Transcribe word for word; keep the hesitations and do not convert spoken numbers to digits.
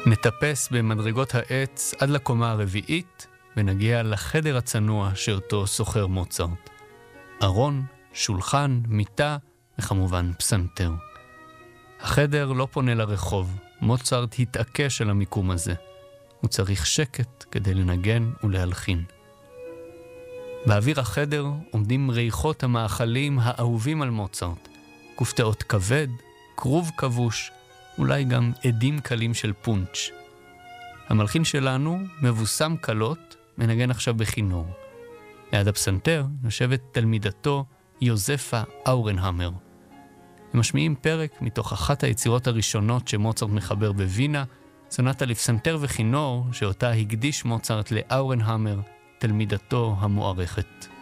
נטפס במדרגות העץ עד לקומה הרביעית, ונגיע לחדר הצנוע שאותו סוחר מוצרט. ארון, שולחן, מיטה, וכמובן פסנתר. החדר לא פונה לרחוב, מוצרט התעקש על המיקום הזה. הוא צריך שקט כדי לנגן ולהלחין. באוויר החדר עומדים ריחות המאכלים האהובים על מוצרט. כופתאות כבד, קרוב כבוש, אולי גם עדים קלים של פונץ'. המלחין שלנו, מבוסם קלות, מנגן עכשיו בכינור. ליד הפסנתר יושבת תלמידתו יוזפה אורנהמר. הם משמיעים פרק מתוך אחת היצירות הראשונות שמוצרט מחבר בווינה, סונטה לפסנתר וכינור שאותה הקדיש מוצרט לאורנהמר, תלמידתו המוערכת.